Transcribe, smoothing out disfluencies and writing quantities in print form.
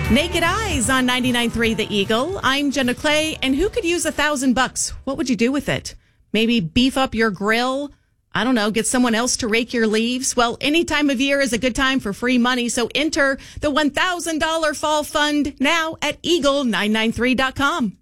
Naked Eyes on 99.3 The Eagle. I'm Jenna Clay, and who could use $1,000? What would you do with it? Maybe beef up your grill? I don't know, get someone else to rake your leaves? Well, any time of year is a good time for free money, so enter the $1,000 fall fund now at eagle993.com.